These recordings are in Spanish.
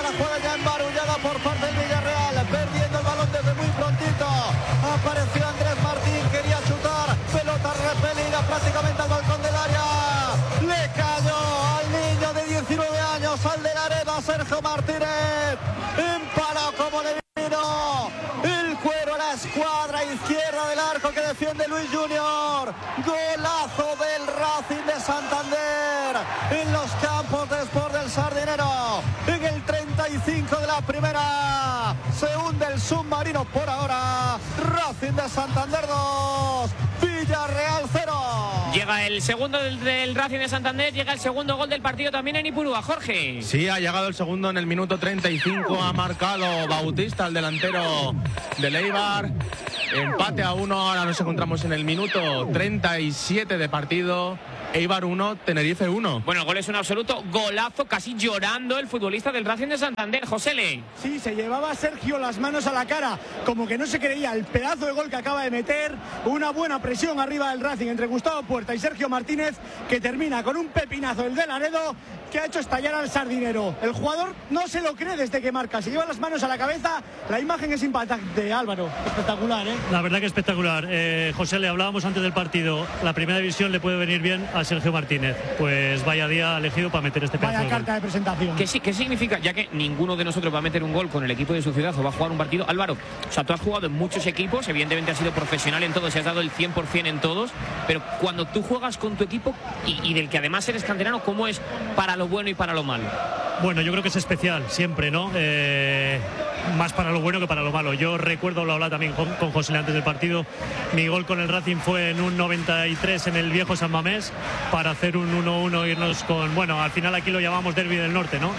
jugada ya embarullada por parte del Villarreal, perdiendo el balón desde muy prontito. Apareció Andrés Martín, quería chutar, pelota repelida prácticamente al balcón del área. Le cayó al niño de 19 años, al de la arena, Sergio Martínez. Empaló como le vino el cuero a la escuadra izquierda del arco que defiende Luis Junior. Golazo del Racing de Santander en los campos de Sport del Sardinero. En el 35 de la primera se hunde el submarino por ahora. Racing de Santander 2, Villarreal 0. Llega el segundo del Racing de Santander, llega el segundo gol del partido también en Ipurúa, Jorge. Sí, ha llegado el segundo en el minuto 35, ha marcado Bautista, el delantero del Eibar. Empate a 1, ahora nos encontramos en el minuto 37 de partido. Eibar 1, Tenerife 1. Bueno, el gol es un absoluto golazo, casi llorando el futbolista del Racing de Santander, Josele. Sí, se llevaba Sergio las manos a la cara, como que no se creía el pedazo de gol que acaba de meter. Una buena presión arriba del Racing entre Gustavo Puerta y Sergio Martínez, que termina con un pepinazo el de Laredo que ha hecho estallar al Sardinero. El jugador no se lo cree desde que marca, se lleva las manos a la cabeza. La imagen es impactante, Álvaro, espectacular, ¿eh? La verdad que espectacular. José, le hablábamos antes del partido, la primera división le puede venir bien a Sergio Martínez. Pues vaya día elegido para meter este pedazo Vaya de carta gol. de presentación. ¿Qué significa? Ya que ninguno de nosotros va a meter un gol con el equipo de su ciudad o va a jugar un partido. Álvaro, o sea, tú has jugado en muchos equipos, evidentemente has sido profesional en todos y has dado el 100% en todos, pero cuando tú juegas con tu equipo y del que además eres canterano, ¿cómo es para lo bueno y para lo malo? Bueno, yo creo que es especial siempre, ¿no? Más para lo bueno que para lo malo. Yo recuerdo, lo hablaba también con José antes del partido, mi gol con el Racing fue en un 93 en el viejo San Mamés para hacer un 1-1, irnos con, bueno, al final aquí lo llamamos Derbi del Norte, ¿no?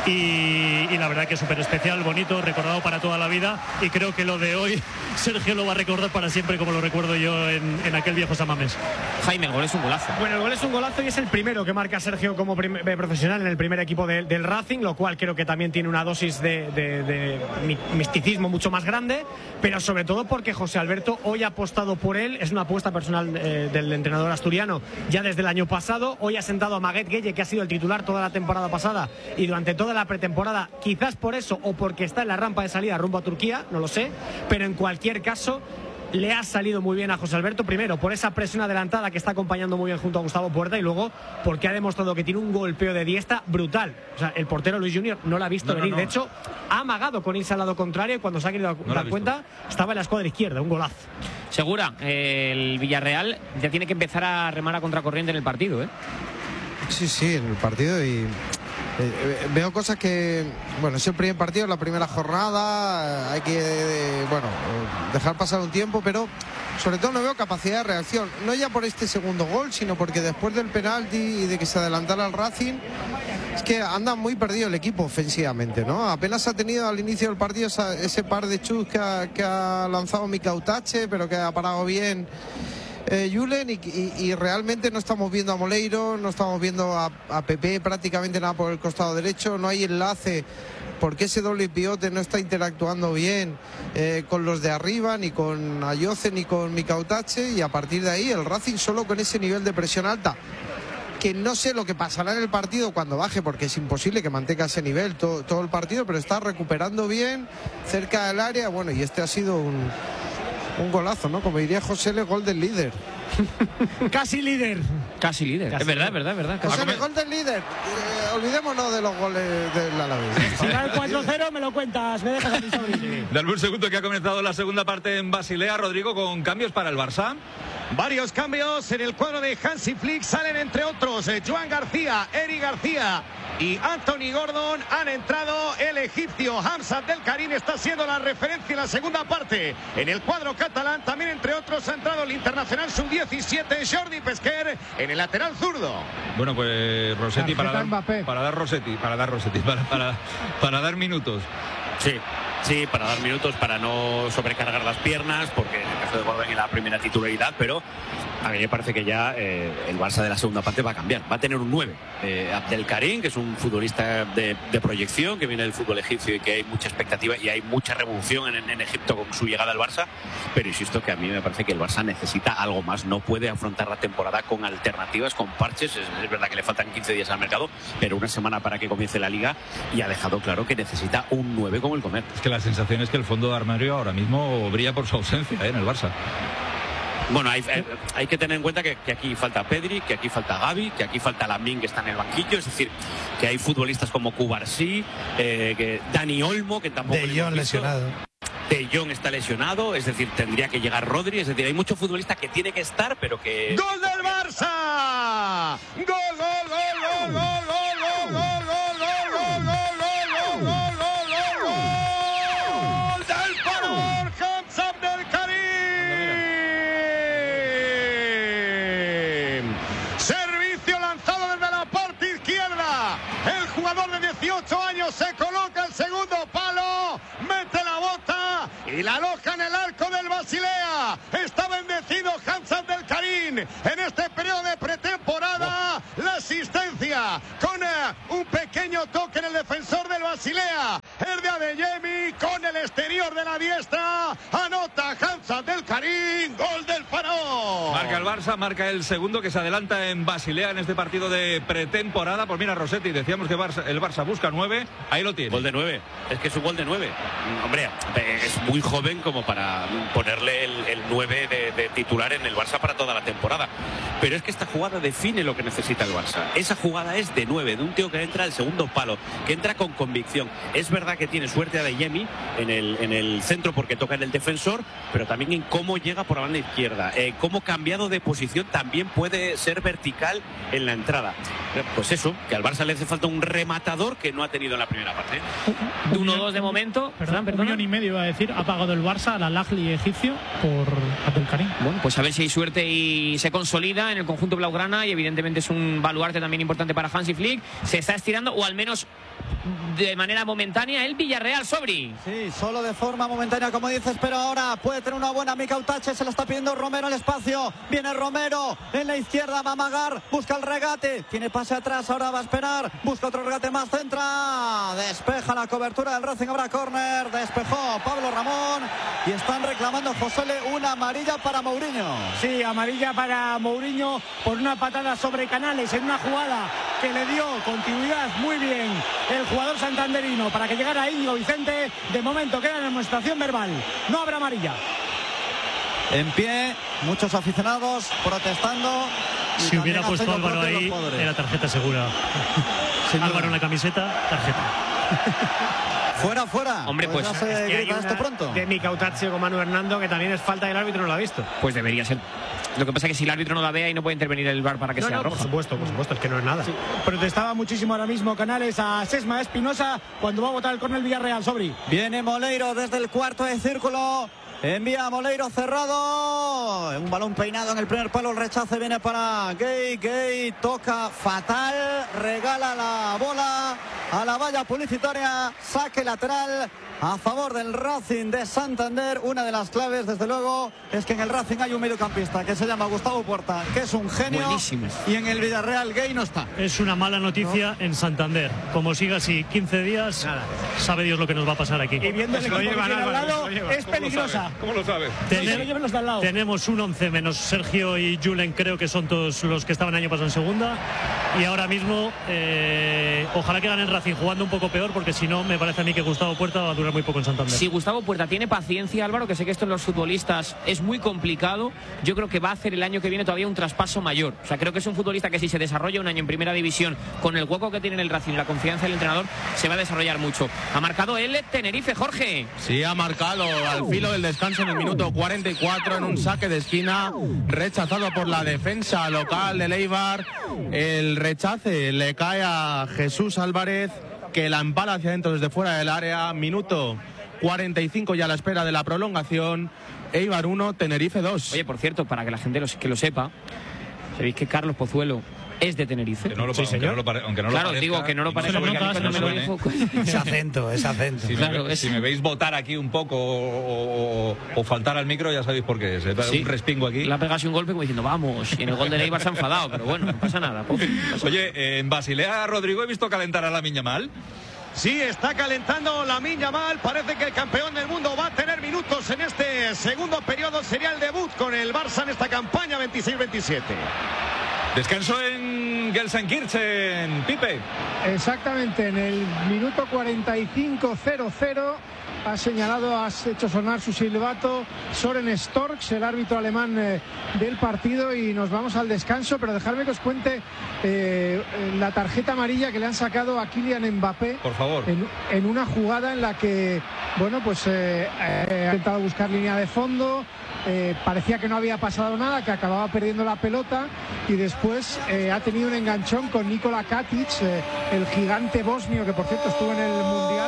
Y la verdad que es súper especial, bonito, recordado para toda la vida, y creo que lo de hoy Sergio lo va a recordar para siempre como lo recuerdo yo en aquel viejo San Mamés. Jaime, el gol es un golazo. Bueno, el gol es un golazo y es el primero que marca Sergio como profesional en el primer equipo del Racing, lo cual creo que también tiene una dosis de misticismo mucho más grande, pero sobre todo porque José Alberto hoy ha apostado por él. Es una apuesta personal del entrenador asturiano ya desde el año pasado. Hoy ha sentado a Maguette Gueye, que ha sido el titular toda la temporada pasada y durante toda la pretemporada, quizás por eso o porque está en la rampa de salida rumbo a Turquía, no lo sé, pero en cualquier caso le ha salido muy bien a José Alberto, primero por esa presión adelantada que está acompañando muy bien junto a Gustavo Puerta, y luego porque ha demostrado que tiene un golpeo de diestra brutal. O sea, el portero Luis Junior no lo ha visto venir. De hecho, ha amagado con irse al lado contrario y cuando se ha querido dar cuenta estaba en la escuadra izquierda. Un golazo. Segura, el Villarreal ya tiene que empezar a remar a contracorriente en el partido, ¿eh? Sí, en el partido, y veo cosas que, bueno, es el primer partido, la primera jornada, hay que, dejar pasar un tiempo, pero sobre todo no veo capacidad de reacción, no ya por este segundo gol, sino porque después del penalti y de que se adelantara el Racing, es que anda muy perdido el equipo ofensivamente, ¿no? Apenas ha tenido al inicio del partido ese par de chus que ha lanzado Mika Utache, pero que ha parado bien Julen, y realmente no estamos viendo a Moleiro, no estamos viendo a Pepe prácticamente nada por el costado derecho, no hay enlace porque ese doble pivote no está interactuando bien con los de arriba, ni con Ayoce ni con Mika Utache, y a partir de ahí el Racing solo con ese nivel de presión alta, que no sé lo que pasará en el partido cuando baje, porque es imposible que mantenga ese nivel todo el partido, pero está recuperando bien cerca del área. Bueno, y este ha sido un golazo, ¿no? Como diría José, el gol del líder. Casi líder. Casi líder. Es verdad. José, el gol del líder. Olvidémonos de los goles del Alavés. Si va el 4-0 me lo cuentas, me dejas a mi sobrino. Dame un segundo, que ha comenzado la segunda parte en Basilea, Rodrigo, con cambios para el Barça. Varios cambios en el cuadro de Hansi Flick. Salen entre otros Joan García, Eric García y Anthony Gordon. Han entrado el egipcio Hamza Abdel Karim, está siendo la referencia en la segunda parte en el cuadro catalán. También entre otros ha entrado el internacional sub-17 Jordi Pesquer en el lateral zurdo. Bueno, pues Rossetti para dar minutos. Sí, para dar minutos, para no sobrecargar las piernas, porque en el caso de Gordon en la primera titularidad, pero A mí me parece que ya el Barça de la segunda parte va a cambiar. Va a tener un 9. Abdelkarim, que es un futbolista de proyección, que viene del fútbol egipcio y que hay mucha expectativa y hay mucha revolución en Egipto con su llegada al Barça. Pero insisto que a mí me parece que el Barça necesita algo más. No puede afrontar la temporada con alternativas, con parches. Es verdad que le faltan 15 días al mercado, pero una semana para que comience la Liga, y ha dejado claro que necesita un 9 como el Comer. Es que la sensación es que el fondo de armario ahora mismo brilla por su ausencia en el Barça. Bueno, hay que tener en cuenta que aquí falta Pedri, que aquí falta Gavi, que aquí falta Lamine, que está en el banquillo. Es decir, que hay futbolistas como Cubarsí, que Dani Olmo, que tampoco... De Jong lesionado. De Jong está lesionado, es decir, tendría que llegar Rodri. Es decir, hay muchos futbolistas que tiene que estar, pero que... ¡Gol del Barça! ¡Gol, gol, gol, gol, gol, gol, gol, gol, gol, gol, gol, gol, gol del Faraón, Hamza Abdel Karim! Servicio lanzado desde la parte izquierda. El jugador de 18 años se coloca el segundo palo, mete la bota y la aloja en el arco del Basilea. Está bendecido Hamza Abdel Karim en este periodo de pretemporada. La asistencia con un pequeño toque en el defensor del Basilea, el de Adeyemi, con el exterior de la diestra. Anota Hamza Abdel Karim, gol del Faraón. Marca el Barça, marca el segundo, que se adelanta en Basilea en este partido de pretemporada. Pues mira, Rossetti, decíamos que el Barça busca 9, ahí lo tiene. Gol de 9, es que es un gol de 9. Hombre, es muy joven como para ponerle el 9 de titular en el Barça para toda la temporada. Pero es que esta jugada define lo que necesita el Barça. Esa jugada es de 9, de un tío que entra al segundo palo, que entra con convicción. Es verdad que tiene suerte Adeyemi en el centro porque toca en el defensor, pero también en cómo llega por la banda izquierda, cómo cambiado de posición también puede ser vertical en la entrada. Pues eso, que al Barça le hace falta un rematador que no ha tenido en la primera parte. 1-2 de momento. Perdón, 1,5 millones iba a decir, ha pagado el Barça al Al-Ahly egipcio por Abdel Karim. Bueno, pues a ver si hay suerte y se consolida en el conjunto blaugrana, y evidentemente es un baluarte también importante para Hansi Flick. Se está estirando, o al menos de manera momentánea, el Villarreal. Sobri. Sí, solo de forma momentánea, como dices, pero ahora puede tener una buena Mikel Tache. Se la está pidiendo Romero al espacio. Viene Romero en la izquierda, va a amagar, busca el regate, tiene pase atrás, ahora va a esperar, busca otro regate más, centra, despeja la cobertura del Racing, habrá córner, despejó Pablo Ramón y están reclamando, Josele, una amarilla para Mourinho. Sí, amarilla para Mourinho por una patada sobre Canales en una jugada que le dio continuidad muy bien el jugador santanderino para que llegara Íñigo Vicente. De momento queda en demostración verbal, no habrá amarilla. En pie, muchos aficionados protestando. Si hubiera puesto Álvaro ahí, era tarjeta segura. Álvaro en la camiseta, tarjeta. Fuera, fuera. Hombre, pues ya se grita esto pronto. De Mikel Tache con Manu Hernando, que también es falta y el árbitro no lo ha visto. Pues debería ser. Lo que pasa es que si el árbitro no la ve, ahí no puede intervenir el VAR para que sea roja. Por supuesto, es que no es nada. Sí. Protestaba muchísimo ahora mismo Canales a Sesma Espinosa cuando va a botar el córner Villarreal. Sobri. Viene Moleiro desde el cuarto de círculo. Envía a Moleiro cerrado. Un balón peinado en el primer palo. El rechace viene para Gay. Gay toca fatal. Regala la bola a la valla publicitaria. Saque lateral a favor del Racing de Santander. Una de las claves, desde luego, es que en el Racing hay un mediocampista que se llama Gustavo Puerta, que es un genio. Buenísimo. Y en el Villarreal Gay no está. Es una mala noticia en Santander. Como siga así 15 días, sabe Dios lo que nos va a pasar aquí. Y viendo el equipo que tiene al lado, es peligrosa. ¿Cómo lo sabes? Tenemos un 11 menos Sergio y Julen, creo que son todos los que estaban el año pasado en segunda. Y ahora mismo, ojalá que gane el Racing jugando un poco peor, porque si no, me parece a mí que Gustavo Puerta va a durar muy poco en Santander. Si Gustavo Puerta tiene paciencia, Álvaro, que sé que esto en los futbolistas es muy complicado, yo creo que va a hacer el año que viene todavía un traspaso mayor. O sea, creo que es un futbolista que si se desarrolla un año en primera división, con el hueco que tiene en el Racing y la confianza del entrenador, se va a desarrollar mucho. Ha marcado el Tenerife, Jorge. Sí, ha marcado al filo del descanso en el minuto 44 en un saque de esquina rechazado por la defensa local de Eibar. El rechace le cae a Jesús Álvarez, que la empala hacia adentro desde fuera del área. Minuto 45 ya a la espera de la prolongación. Eibar 1, Tenerife 2. Oye, por cierto, para que la gente que lo sepa, sabéis que Carlos Pozuelo es de Tenerife. Que no lo, Sí, aunque señor. no lo aunque no lo Claro, parezca, digo que no lo y parece se porque a mí oiga, cuando no me lo suene. dijo. Ese acento, ese acento. Si me veis votar aquí un poco o faltar al micro, ya sabéis por qué es. Sí. Un respingo aquí. Le ha pegado así un golpe como diciendo, vamos. Y en el gol de Eibar se ha enfadado, pero bueno, no pasa nada. Oye, en Basilea, Rodrigo, he visto calentar a Lamine Yamal. Sí, está calentando Lamine Yamal. Parece que el campeón del mundo va a tener minutos en este segundo periodo. Sería el debut con el Barça en esta campaña 26-27. Descanso en Gelsenkirchen, Pipe. Exactamente, en el minuto 45:00 ha señalado, has hecho sonar su silbato Søren Storks, el árbitro alemán del partido, y nos vamos al descanso. Pero dejadme que os cuente la tarjeta amarilla que le han sacado a Kylian Mbappé. Por favor. En una jugada en la que, bueno, pues ha intentado buscar línea de fondo. Parecía que no había pasado nada, que acababa perdiendo la pelota, y después ha tenido un enganchón con Nikola Katic, el gigante bosnio que por cierto estuvo en el Mundial.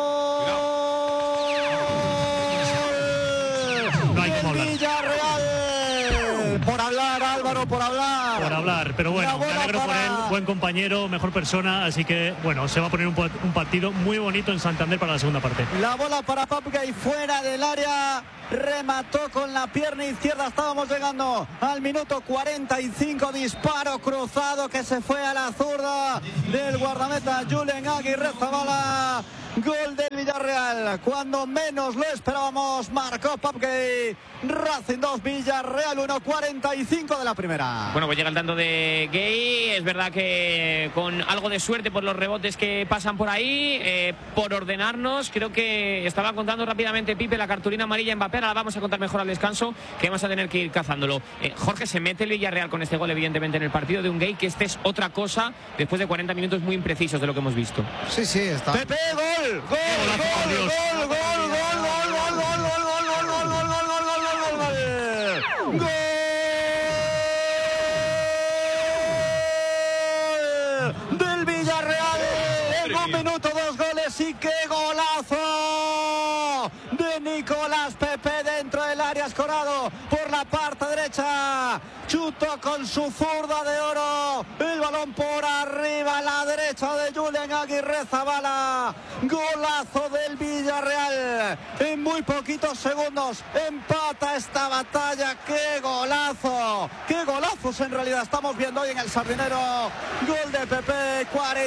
No hay como hablar. Villarreal. Por hablar, Álvaro, por hablar. Por hablar, pero bueno, me alegro por él, buen compañero, mejor persona, así que bueno, se va a poner un partido muy bonito en Santander para la segunda parte. La bola para Papgay fuera del área, remató con la pierna izquierda. Estábamos llegando al minuto 45, disparo cruzado que se fue a la zurda del guardameta Julen Aguirrezabala. Gol del Villarreal, cuando menos lo esperábamos, marcó Papgay. Racing 2, Villarreal 1, 45 de la primera. Bueno, pues llega el tanto de Gay. Es verdad que con algo de suerte por los rebotes que pasan por ahí, por ordenarnos. Creo que estaba contando rápidamente Pipe la cartulina amarilla en Mbappé. Ahora la vamos a contar mejor al descanso, que vamos a tener que ir cazándolo. Jorge, se mete el Villarreal con este gol evidentemente en el partido de un Gay, que este es otra cosa después de 40 minutos muy imprecisos de lo que hemos visto. Sí, sí, está. Pepe, gol, gol, gol, gol, gol, gol, del Villarreal. En un minuto, 2 goles, y qué golazo de Nicolás Pepe dentro del área, escorado por la parte derecha. Chutó con su zurda de oro el balón por arriba a la derecha de Julen Aguirrezabala. Golazo del Villarreal. En muy poquitos segundos empata esta batalla. ¡Qué golazo! ¡Qué golazos en realidad estamos viendo hoy en el Sardinero! Gol de Pepe,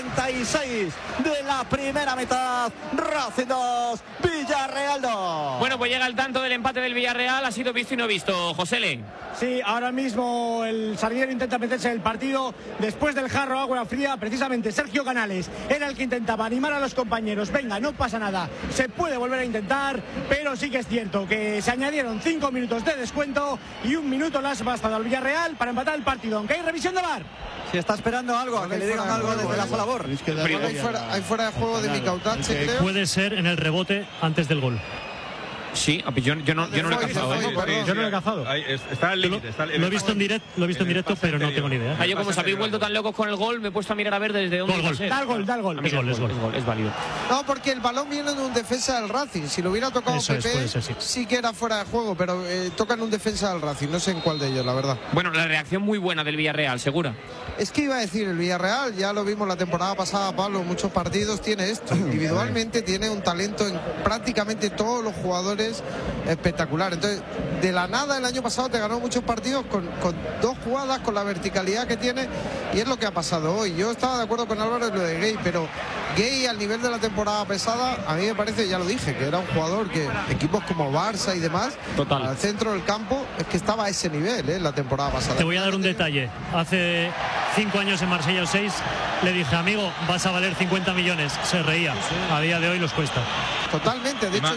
46 de la primera mitad. Racing 2, Villarreal 2. Bueno, pues llega el tanto del empate del Villarreal. Ha sido visto y no visto, Josele. Sí, ahora mismo el Sardinero intenta meterse en el partido después del jarro agua fría. Precisamente Sergio Canales era el que intentaba animar a los compañeros. Venga, no pasa nada, se puede volver a intentar, pero sí que es cierto que se añadieron 5 minutos de descuento y 1 minuto las basta al Villarreal para empatar el partido, aunque hay revisión de VAR. Si está esperando algo, a que le digan algo desde la labor. Hay fuera de juego de Micautache, creo. Puede ser en el rebote antes del gol. Sí, yo no lo he cazado. Yo no lo he cazado. Está al límite. Lo he visto en directo, pero no tengo ni idea. Yo, como os habéis vuelto tan locos con el gol, me he puesto a mirar a ver desde dónde va a ser. Da el gol. Es gol. Es válido. No, porque el balón viene de un defensa del Racing. Si lo hubiera tocado Eso es, Pepe, puede ser, sí. sí que era fuera de juego, pero tocan un defensa del Racing. No sé en cuál de ellos, la verdad. Bueno, la reacción muy buena del Villarreal, segura. Es que iba a decir, el Villarreal, ya lo vimos la temporada pasada, Pablo, muchos partidos tiene esto. Individualmente tiene un talento en prácticamente todos los jugadores espectacular. Entonces, de la nada el año pasado te ganó muchos partidos con 2 jugadas, con la verticalidad que tiene, y es lo que ha pasado hoy. Yo estaba de acuerdo con Álvaro en lo de Gay, pero Gay al nivel de la temporada pasada, a mí me parece, ya lo dije, que era un jugador que equipos como Barça y demás, total, al centro del campo, es que estaba a ese nivel, la temporada pasada. Te voy a dar un detalle. Hace 5 años en Marsella o 6 le dije, amigo, vas a valer 50 millones. Se reía. A día de hoy los cuesta. Totalmente. De hecho,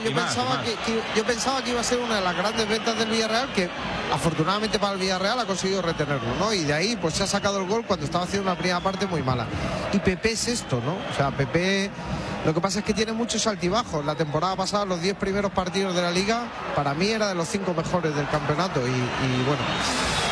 yo pensaba que iba a ser una de las grandes ventas del Villarreal, que afortunadamente para el Villarreal ha conseguido retenerlo, ¿no? Y de ahí pues se ha sacado el gol cuando estaba haciendo una primera parte muy mala. Y Pepe es esto, ¿no? O sea, Pepe, lo que pasa es que tiene muchos altibajos. La temporada pasada, los 10 primeros partidos de la Liga, para mí era de los 5 mejores del campeonato. Y bueno,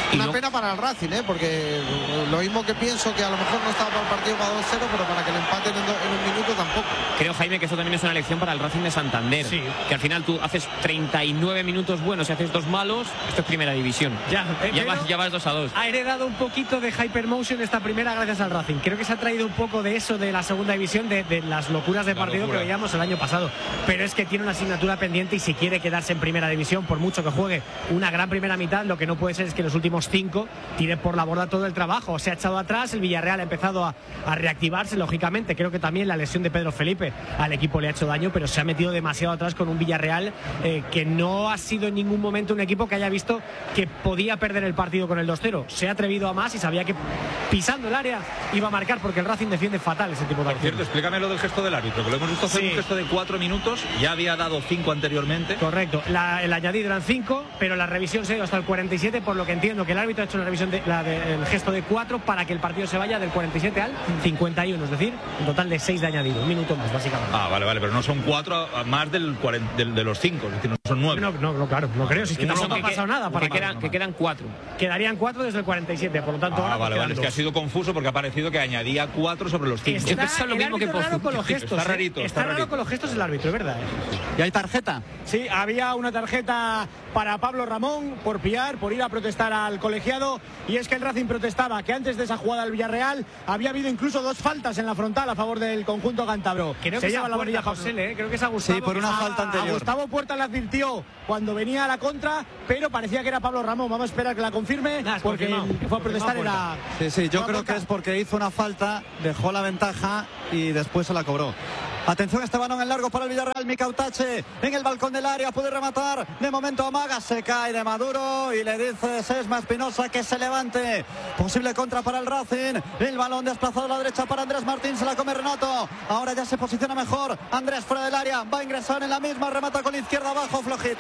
Una pena para el Racing, porque lo mismo que pienso que a lo mejor no estaba para el partido para 2-0, pero para que le empaten en un minuto tampoco. Creo, Jaime, que eso también es una lección para el Racing de Santander. Sí. Que al final tú haces 39 minutos buenos y haces 2 malos, esto es primera división. Ya vas 2-2. Ha heredado un poquito de Hypermotion esta primera gracias al Racing. Creo que se ha traído un poco de eso de la segunda división, de las locuras de partido que veíamos el año pasado. Pero es que tiene una asignatura pendiente y si quiere quedarse en primera división, por mucho que juegue una gran primera mitad, lo que no puede ser es que en los últimos 5 tire por la borda todo el trabajo. Se ha echado atrás, el Villarreal ha empezado a reactivarse, lógicamente. Creo que también la lesión de Pedro Felipe al equipo le ha hecho daño, pero se ha metido demasiado atrás con un Villarreal que no ha sido en ningún momento un equipo que haya visto que podía perder el partido con el 2-0. Se ha atrevido a más y sabía que pisando el área iba a marcar, porque el Racing defiende fatal ese tipo de acciones. Cierto, explícame lo del gesto del árbitro, que lo hemos visto hacer un gesto de 4 minutos, ya había dado 5 anteriormente. Correcto, el añadido eran 5, pero la revisión se dio hasta el 47, por lo que entiendo que el árbitro ha hecho una revisión del gesto de 4 para que el partido se vaya del 47 al 51, es decir, un total de 6 de añadido, un minuto más básicamente. Vale, pero no son 4 más de los 5, es decir, no son 9. No, claro, no creo, si es que tampoco ha pasado nada. Que quedan 4. Quedarían 4 desde el 47, por lo tanto ahora vale, es que ha sido confuso porque ha parecido que añadía 4 sobre los 5. Yo pensaba lo mismo que raro con los gestos. Está rarito. Está raro con los gestos el árbitro, es verdad. ¿Y hay tarjeta? Sí, había una tarjeta para Pablo Ramón por pillar, por ir a protestar al colegiado, y es que el Racing protestaba que antes de esa jugada del Villarreal había habido incluso 2 faltas en la frontal a favor del conjunto cántabro. Creo que se lleva la varilla José, creo que es a Gustavo. Sí, por una falta anterior. A Gustavo Puerta le advirtió cuando venía a la contra, pero parecía que era Pablo Ramón. Vamos a esperar que la confirme, porque fue a protestar era... Sí, yo creo que es porque hizo una falta, dejó la ventaja y después se la cobró. Atención, este balón en largo para el Villarreal. Micautache en el balcón del área, puede rematar. De momento amaga, se cae de Maduro y le dice Sesma Espinosa que se levante. Posible contra para el Racing. El balón desplazado a la derecha para Andrés Martín, se la come Renato. Ahora ya se posiciona mejor. Andrés fuera del área, va a ingresar en la misma, remata con la izquierda abajo, flojito.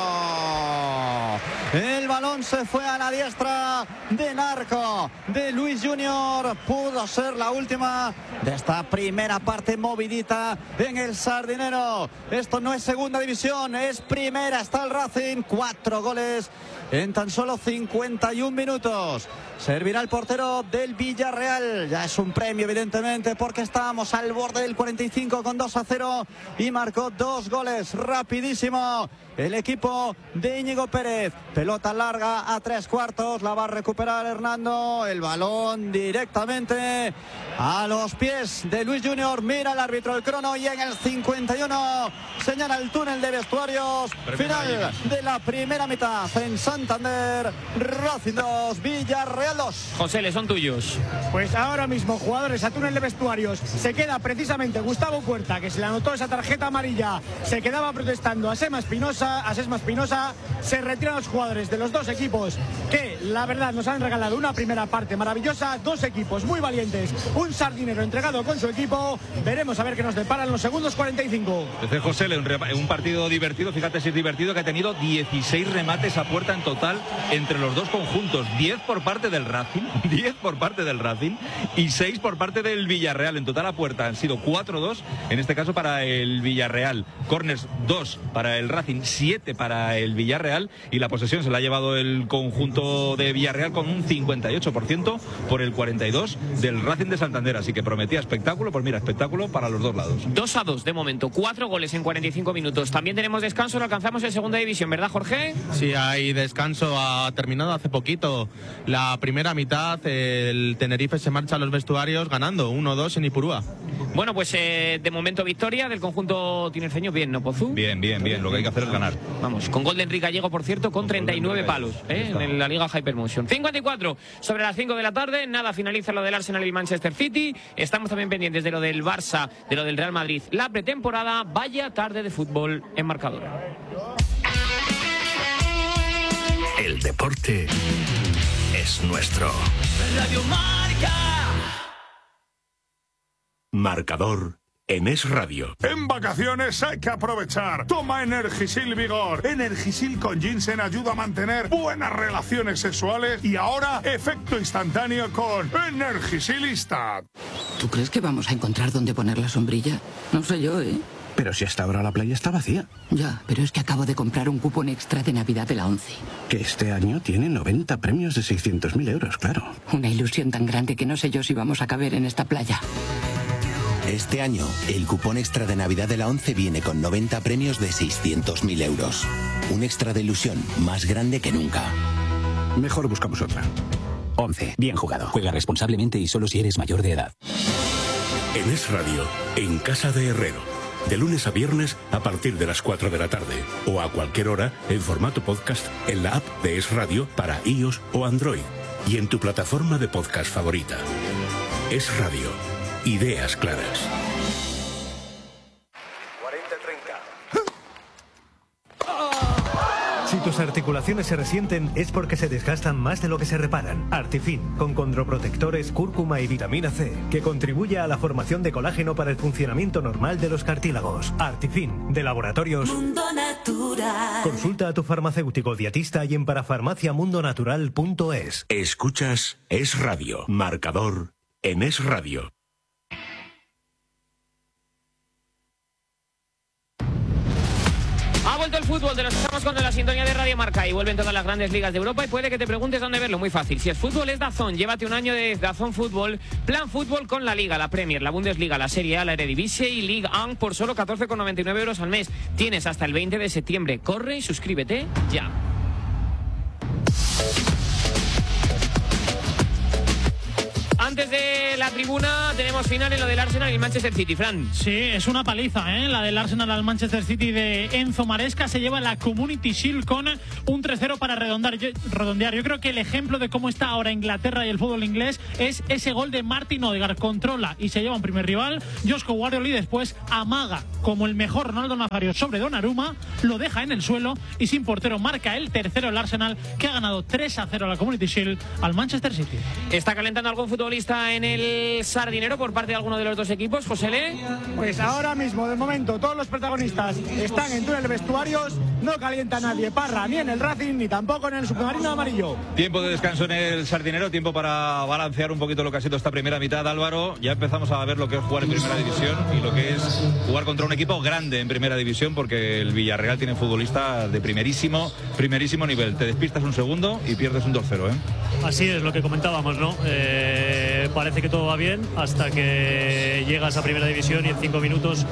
El balón se fue a la diestra de Narco, de Luis Junior. Pudo ser la última de esta primera parte movidita en el Sardinero. Esto no es segunda división, es primera. Está el Racing, 4 goles en tan solo 51 minutos. Servirá el portero del Villarreal. Ya es un premio, evidentemente, porque estábamos al borde del 45 con 2-0 y marcó 2 goles rapidísimo el equipo de Íñigo Pérez. Pelota larga a 3/4, la va a recuperar Hernando. El balón directamente a los pies de Luis Junior. Mira el árbitro el crono y en el 51 señala el túnel de vestuarios. Final de la primera mitad en Santander. Racing 2, Villarreal 2. José, le son tuyos. Pues ahora mismo, jugadores a túnel de vestuarios. Se queda precisamente Gustavo Puerta, que se le anotó esa tarjeta amarilla. Se quedaba protestando a Sesma Espinosa. Se retiran los jugadores de los dos equipos que, la verdad, nos han regalado una primera parte maravillosa. 2 equipos muy valientes. Un sardinero entregado con su equipo. Veremos a ver qué nos deparan los segundos 45. Desde José, un partido divertido. Fíjate si es divertido, que ha tenido 16 remates a puerta en total entre los dos conjuntos. 10 por parte del Racing, 10 por parte del Racing y 6 por parte del Villarreal. En total a puerta han sido 4-2, en este caso para el Villarreal. Corners 2 para el Racing, 7 para el Villarreal, y la posesión se la ha llevado el conjunto de Villarreal con un 58% por el 42% del Racing de Santander. Así que prometía espectáculo, pues mira, espectáculo para los dos lados. 2-2 de momento, 4 goles en 45 minutos. También tenemos descanso, lo alcanzamos en segunda división, ¿verdad, Jorge? Sí, hay descanso. Ha terminado hace poquito la primera mitad. El Tenerife se marcha a los vestuarios ganando 1-2 en Ipurúa. Bueno, pues de momento victoria del conjunto tinerfeño. Bien, ¿no, Pozu? Bien. Lo que hay que hacer es ganar. Vamos, con gol de Enrique Gallego, por cierto, con 39 palos en la Liga Hypermotion. 54 sobre las 5 de la tarde. Nada, finaliza lo del Arsenal y Manchester City. Estamos también pendientes de lo del Barça, de lo del Real Madrid. La pretemporada, vaya tarde de fútbol en marcador. El deporte es nuestro. Radio Marca. Marcador en Es Radio. En vacaciones hay que aprovechar. Toma Energisil Vigor. Energisil con ginseng ayuda a mantener buenas relaciones sexuales y ahora efecto instantáneo con Energisil Instant. ¿Tú crees que vamos a encontrar dónde poner la sombrilla? No sé yo, ¿eh? Pero si hasta ahora la playa está vacía. Ya, pero es que acabo de comprar un cupón extra de Navidad de la ONCE. Que este año tiene 90 premios de 600.000 euros, claro. Una ilusión tan grande que no sé yo si vamos a caber en esta playa. Este año, el cupón extra de Navidad de la ONCE viene con 90 premios de 600.000 euros. Un extra de ilusión más grande que nunca. Mejor buscamos otra. ONCE, bien jugado. Juega responsablemente y solo si eres mayor de edad. En Es Radio, en Casa de Herrero. De lunes a viernes a partir de las 4 de la tarde. O a cualquier hora en formato podcast en la app de Es Radio para iOS o Android. Y en tu plataforma de podcast favorita. Es Radio. Ideas claras. 40-30. Si tus articulaciones se resienten es porque se desgastan más de lo que se reparan. Artifin, con condroprotectores, cúrcuma y vitamina C, que contribuye a la formación de colágeno para el funcionamiento normal de los cartílagos. Artifin, de Laboratorios Mundo Natural. Consulta a tu farmacéutico dietista y en parafarmaciamundonatural.es. Escuchas Es Radio. Marcador en Es Radio. Ha vuelto el fútbol, te lo estamos con la sintonía de Radio Marca y vuelven todas las grandes ligas de Europa y puede que te preguntes dónde verlo. Muy fácil, si es fútbol es DAZN, llévate un año de DAZN Fútbol, plan fútbol con la Liga, la Premier, la Bundesliga, la Serie A, la Eredivisie y Ligue 1 por solo 14,99 euros al mes. Tienes hasta el 20 de septiembre, corre y suscríbete ya. Antes de la tribuna tenemos final en lo del Arsenal y el Manchester City, Fran. Sí, es una paliza, ¿eh? La del Arsenal al Manchester City de Enzo Maresca. Se lleva la Community Shield con un 3-0 para redondear. Yo creo que el ejemplo de cómo está ahora Inglaterra y el fútbol inglés es ese gol de Martin Odegaard. Controla y se lleva un primer rival. Joshua Guardiola y después amaga como el mejor Ronaldo Nazario sobre Donnarumma. Lo deja en el suelo y sin portero marca el tercero el Arsenal, que ha ganado 3-0 la Community Shield al Manchester City. ¿Está calentando algún futbolista en el Sardinero por parte de alguno de los dos equipos, José Le? Pues ahora mismo, de momento, todos los protagonistas están en túnel de vestuarios. No calienta nadie, Parra, ni en el Racing, ni tampoco en el submarino amarillo. Tiempo de descanso en el Sardinero, tiempo para balancear un poquito lo que ha sido esta primera mitad, Álvaro. Ya empezamos a ver lo que es jugar en primera división y lo que es jugar contra un equipo grande en primera división, porque el Villarreal tiene futbolistas de primerísimo nivel. Te despistas un segundo y pierdes un 2-0, ¿eh? Así es, lo que comentábamos, ¿no? Parece que todo va bien hasta que llegas a primera división y en 5 minutos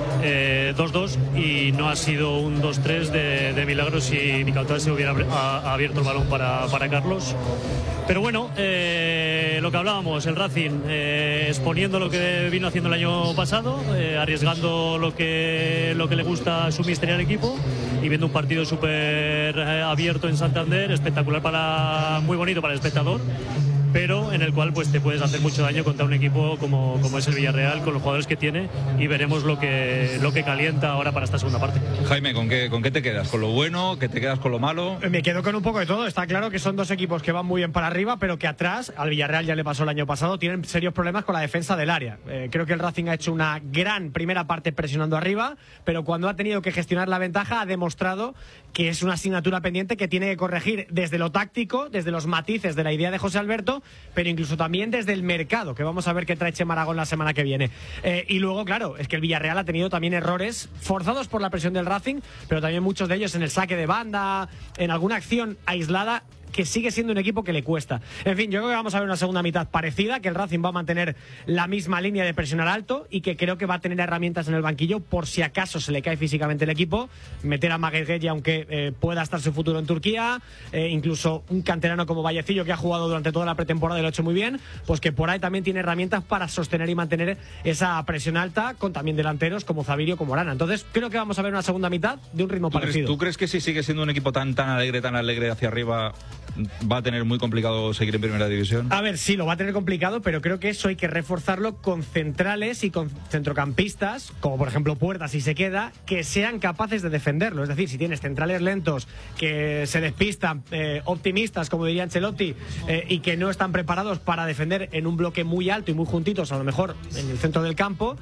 2-2 y no ha sido un 2-3 de milagros si Nicautá se hubiera abierto el balón para Carlos. Pero bueno, lo que hablábamos, el Racing exponiendo lo que vino haciendo el año pasado, arriesgando lo que le gusta a su míster y al equipo, y viendo un partido súper abierto en Santander, espectacular, muy bonito para el espectador, pero en el cual pues te puedes hacer mucho daño contra un equipo como es el Villarreal, con los jugadores que tiene, y veremos lo que calienta ahora para esta segunda parte. Jaime, ¿con qué te quedas? ¿Con lo bueno? ¿Que te quedas con lo malo? Me quedo con un poco de todo. Está claro que son dos equipos que van muy bien para arriba, pero que atrás, al Villarreal ya le pasó el año pasado, tienen serios problemas con la defensa del área. Creo que el Racing ha hecho una gran primera parte presionando arriba, pero cuando ha tenido que gestionar la ventaja ha demostrado que es una asignatura pendiente que tiene que corregir desde lo táctico, desde los matices de la idea de José Alberto, pero incluso también desde el mercado, que vamos a ver qué trae Chema Aragón la semana que viene. Y luego, claro, es que el Villarreal ha tenido también errores forzados por la presión del Racing, pero también muchos de ellos en el saque de banda, en alguna acción aislada, que sigue siendo un equipo que le cuesta. En fin, yo creo que vamos a ver una segunda mitad parecida, que el Racing va a mantener la misma línea de presionar alto y que creo que va a tener herramientas en el banquillo por si acaso se le cae físicamente el equipo, meter a Maguegueya aunque pueda estar su futuro en Turquía, incluso un canterano como Vallecillo, que ha jugado durante toda la pretemporada y lo ha hecho muy bien, pues que por ahí también tiene herramientas para sostener y mantener esa presión alta, con también delanteros como Zavirio, como Arana. Entonces creo que vamos a ver una segunda mitad de un ritmo parecido. ¿Tú crees que si sigue siendo un equipo tan alegre hacia arriba, va a tener muy complicado seguir en primera división? A ver, sí, lo va a tener complicado, pero creo que eso hay que reforzarlo con centrales y con centrocampistas, como por ejemplo Puerta, si se queda, que sean capaces de defenderlo. Es decir, si tienes centrales lentos que se despistan, optimistas, como diría Ancelotti, y que no están preparados para defender en un bloque muy alto y muy juntitos, a lo mejor en el centro del campo,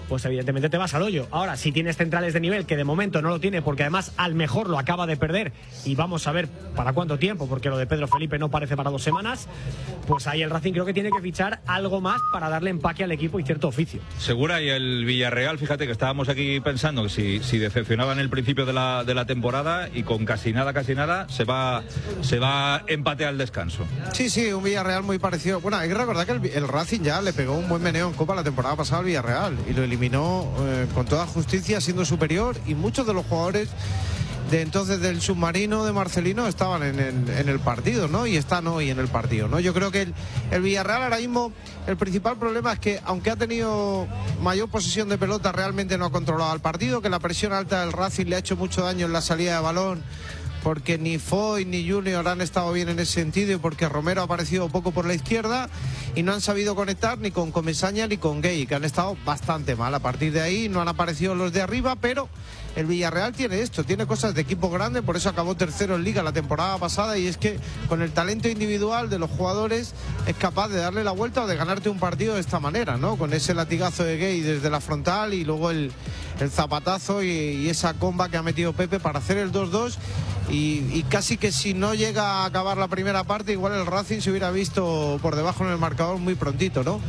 pues evidentemente te vas al hoyo. Ahora, si tienes centrales de nivel, que de momento no lo tiene, porque además al mejor lo acaba de perder, y vamos a ver para cuánto tiempo, porque lo de Pedro Felipe no parece para 2 semanas, pues ahí el Racing creo que tiene que fichar algo más para darle empaque al equipo y cierto oficio. Segura, y el Villarreal, fíjate que estábamos aquí pensando que si decepcionaba en el principio de la temporada, y con casi nada se va empate al descanso. Sí, un Villarreal muy parecido. Bueno, hay que recordar que el Racing ya le pegó un buen meneo en Copa la temporada pasada al Villarreal y lo eliminó con toda justicia, siendo superior, y muchos de los jugadores de entonces del submarino de Marcelino estaban en el partido, ¿no? Y están hoy en el partido, ¿no? Yo creo que el Villarreal ahora mismo, el principal problema es que, aunque ha tenido mayor posesión de pelota, realmente no ha controlado el partido, que la presión alta del Racing le ha hecho mucho daño en la salida de balón, porque ni Foy ni Junior han estado bien en ese sentido, y porque Romero ha aparecido poco por la izquierda y no han sabido conectar ni con Comesaña ni con Gay, que han estado bastante mal. A partir de ahí no han aparecido los de arriba, pero el Villarreal tiene cosas de equipo grande, por eso acabó tercero en Liga la temporada pasada, y es que con el talento individual de los jugadores es capaz de darle la vuelta o de ganarte un partido de esta manera, ¿no? Con ese latigazo de Gay desde la frontal, y luego el zapatazo y esa comba que ha metido Pepe para hacer el 2-2, y casi que si no llega a acabar la primera parte, igual el Racing se hubiera visto por debajo en el marcador muy prontito, ¿no?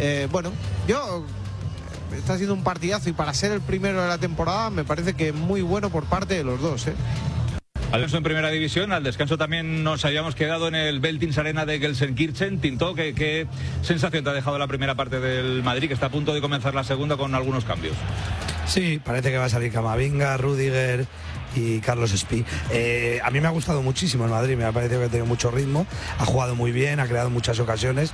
Está haciendo un partidazo, y para ser el primero de la temporada me parece que muy bueno por parte de los dos, ¿eh? Alonso en primera división. Al descanso también nos habíamos quedado en el Veltins Arena de Gelsenkirchen. Tinto, ¿qué sensación te ha dejado la primera parte del Madrid, que está a punto de comenzar la segunda con algunos cambios? Sí, parece que va a salir Camavinga, Rüdiger y Carlos Espí. A mí me ha gustado muchísimo el Madrid, me ha parecido que ha tenido mucho ritmo, ha jugado muy bien, ha creado muchas ocasiones,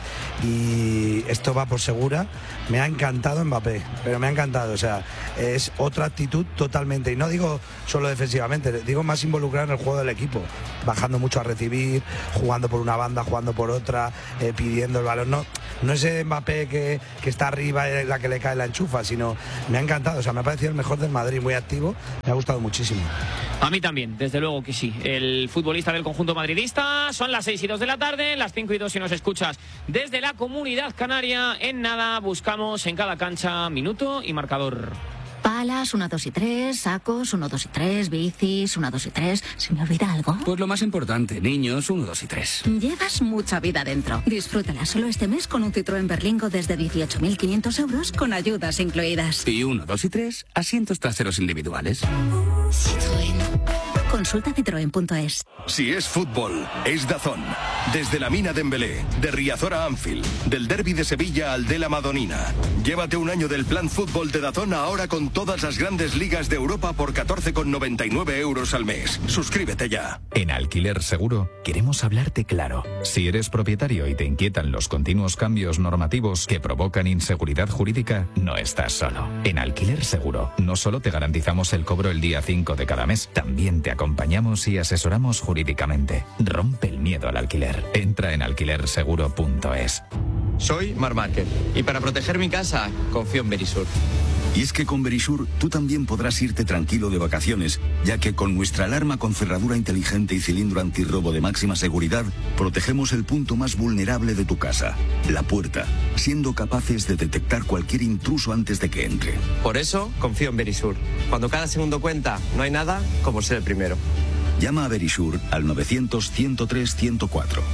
y esto va por segura. Me ha encantado Mbappé, pero me ha encantado, o sea, es otra actitud totalmente, y no digo solo defensivamente, digo más involucrado en el juego del equipo, bajando mucho a recibir, jugando por una banda, jugando por otra, pidiendo el balón. No es Mbappé que está arriba, la que le cae la enchufa, sino me ha encantado, o sea, me ha parecido el mejor del Madrid, muy activo, me ha gustado muchísimo. A mí también, desde luego que sí. El futbolista del conjunto madridista. Son las 6:02 de la tarde, las 5:02 si nos escuchas desde la Comunidad Canaria. En nada buscamos en cada cancha minuto y marcador. Palas, 1, 2 y 3, sacos, 1, 2 y 3, bicis, 1, 2 y 3. ¿Se me olvida algo? Pues lo más importante, niños, 1, 2 y 3. Llevas mucha vida dentro. Disfrútala solo este mes con un Citroën Berlingo desde 18.500 euros con ayudas incluidas. Y 1, 2 y 3, asientos traseros individuales. Citroën. Consulta citroen.es. Si es fútbol, es DAZN. Desde la Mina Dembélé, de Riazor a Anfield, del Derbi de Sevilla al de la Madonina. Llévate un año del plan fútbol de DAZN ahora con todas las grandes ligas de Europa por 14,99 euros al mes. Suscríbete ya. En Alquiler Seguro queremos hablarte claro. Si eres propietario y te inquietan los continuos cambios normativos que provocan inseguridad jurídica, no estás solo. En Alquiler Seguro no solo te garantizamos el cobro el día 5 de cada mes, también te acompañamos y asesoramos jurídicamente. Rompe el miedo al alquiler. Entra en alquilerseguro.es. Soy Marc Márquez y para proteger mi casa confío en Verisur. Y es que con Verisur tú también podrás irte tranquilo de vacaciones, ya que con nuestra alarma con cerradura inteligente y cilindro antirrobo de máxima seguridad, protegemos el punto más vulnerable de tu casa, la puerta, siendo capaces de detectar cualquier intruso antes de que entre. Por eso confío en Verisur. Cuando cada segundo cuenta, no hay nada como ser el primero. Llama a Verisur al 900-103-104.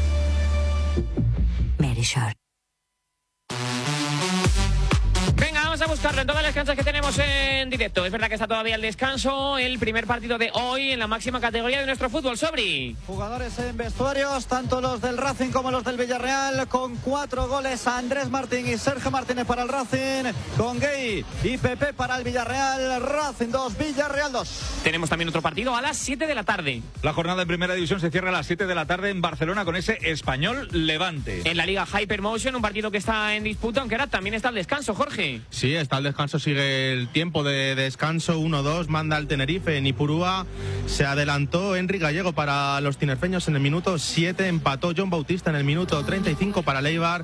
Verisur. Venga, vamos a buscarlo en todas las canchas que tenemos en directo. Es verdad que está todavía el descanso, el primer partido de hoy en la máxima categoría de nuestro fútbol. Sobri. Jugadores en vestuarios, tanto los del Racing como los del Villarreal, con 4 goles a Andrés Martín y Sergio Martínez para el Racing, con Gay y Pepe para el Villarreal. Racing 2, Villarreal 2. Tenemos también otro partido a las 7 de la tarde. La jornada en primera división se cierra a las 7 de la tarde en Barcelona con ese Español Levante. En la Liga Hypermotion, un partido que está en disputa, aunque ahora también está el descanso, Jorge. Sí, está el descanso, sigue el tiempo de descanso, 1-2, manda al Tenerife en Ipurúa, se adelantó Henry Gallego para los tinerfeños en el minuto 7, empató John Bautista en el minuto 35 para Leibar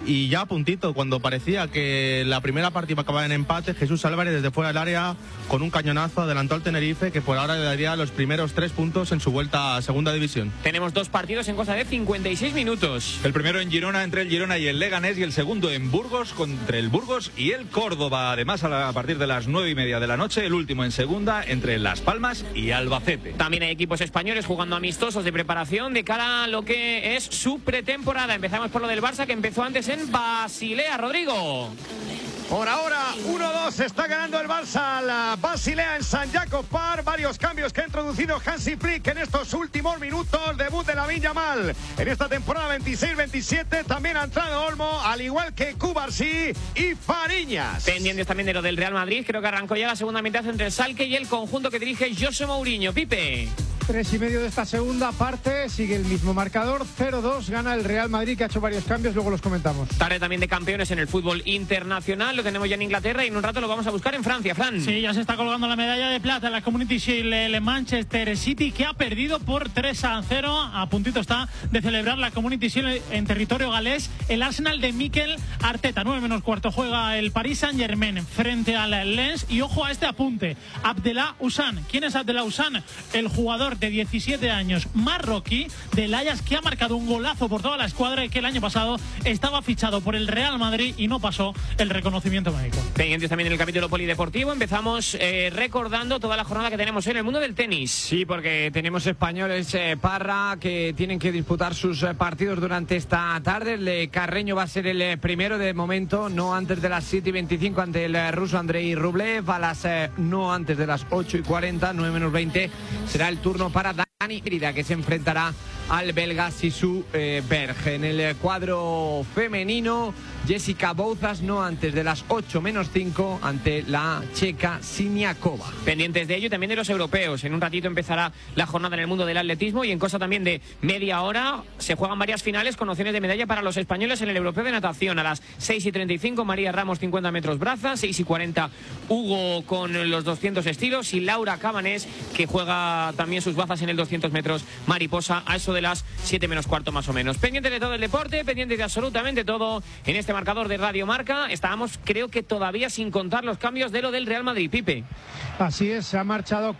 y ya a puntito, cuando parecía que la primera parte iba a acabar en empate, Jesús Álvarez desde fuera del área con un cañonazo adelantó al Tenerife, que por ahora le daría los primeros 3 puntos en su vuelta a segunda división. Tenemos 2 partidos en cosa de 56 minutos. El primero en Girona, entre el Girona y el Leganés, y el segundo en Burgos, contra el Burgos y el Córdoba. Además, a partir de las 9:30 de la noche, el último en segunda, entre Las Palmas y Albacete. También hay equipos españoles jugando amistosos de preparación de cara a lo que es su pretemporada. Empezamos por lo del Barça, que empezó antes en Basilea. Rodrigo. Por ahora, 1-2, está ganando el Barça la Basilea en San Jacob Park. Varios cambios que ha introducido Hansi Flick en estos últimos minutos. Debut de Lamine Yamal en esta temporada 26-27. También ha entrado Olmo, al igual que Cubarsí y Fariñas. Pendientes también de lo del Real Madrid. Creo que arrancó ya la segunda mitad entre el Schalke y el conjunto que dirige José Mourinho. Pipe. 3:30 de esta segunda parte, sigue el mismo marcador, 0-2, gana el Real Madrid, que ha hecho varios cambios, luego los comentamos. Tarde también de campeones en el fútbol internacional, lo tenemos ya en Inglaterra y en un rato lo vamos a buscar en Francia, Fran. Sí, ya se está colgando la medalla de plata en la Community Shield, el Manchester City, que ha perdido por 3-0, a puntito está de celebrar la Community Shield en territorio galés. El Arsenal de Mikel Arteta, 9:15 juega el Paris Saint-Germain frente al Lens, y ojo a este apunte, Abdellah Houssan. ¿Quién es Abdellah Houssan? El jugador de 17 años marroquí del Ajax, que ha marcado un golazo por toda la escuadra y que el año pasado estaba fichado por el Real Madrid y no pasó el reconocimiento médico. Pendientes también en el capítulo polideportivo. Empezamos recordando toda la jornada que tenemos en el mundo del tenis. Sí, porque tenemos españoles, Parra, que tienen que disputar sus partidos durante esta tarde. El Carreño va a ser el primero de momento, no antes de las 7:25 ante el ruso Andrei Rublev. A las no antes de las 8:40, 9:20 será el turno para Dani Herida, que se enfrentará al belga Sisu Berg. En el cuadro femenino, Jessica Bouzas no antes de las 8:05 ante la checa Siniakova. Pendientes de ello y también de los europeos. En un ratito empezará la jornada en el mundo del atletismo, y en cosa también de media hora se juegan varias finales con opciones de medalla para los españoles en el europeo de natación. A las 6:35 María Ramos 50 metros braza, 6:40 Hugo con los 200 estilos y Laura Cabanés, que juega también sus bazas en el 200 metros mariposa a eso de las 7:15 más o menos. Pendientes de todo el deporte, pendientes de absolutamente todo en este marcador de Radio Marca. Estábamos, creo que todavía sin contar los cambios de lo del Real Madrid. Pipe. Así es, se ha marchado